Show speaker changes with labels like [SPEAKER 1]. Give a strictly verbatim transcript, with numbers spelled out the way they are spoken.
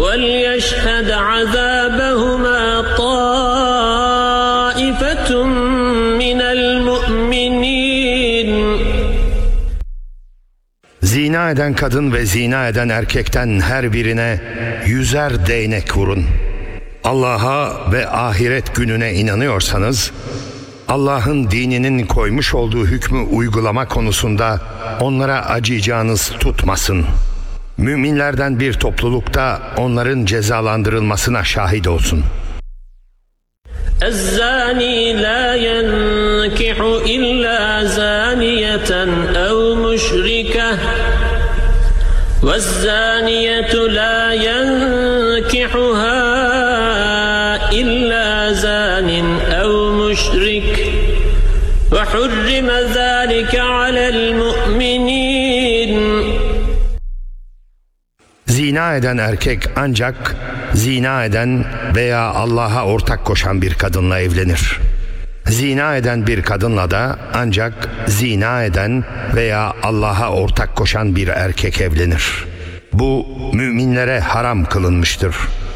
[SPEAKER 1] وَلْيَشْهَدْ عَذَابَهُمَا طَائِفَةٌ مِّنَ الْمُؤْمِنِينَ.
[SPEAKER 2] Zina eden kadın ve zina eden erkekten her birine yüzer değnek vurun. Allah'a ve ahiret gününe inanıyorsanız, Allah'ın dininin koymuş olduğu hükmü uygulama konusunda onlara acıyacağınız tutmasın. Müminlerden bir topluluk da onların cezalandırılmasına şahit olsun.
[SPEAKER 1] الزاني لا ينكح إلا زانية أو مشركة والزانية لا ينكحها إلا زان أو مشرك وحرم ذلك على المؤمنين.
[SPEAKER 2] Zina eden erkek ancak zina eden veya Allah'a ortak koşan bir kadınla evlenir. Zina eden bir kadınla da ancak zina eden veya Allah'a ortak koşan bir erkek evlenir. Bu müminlere haram kılınmıştır.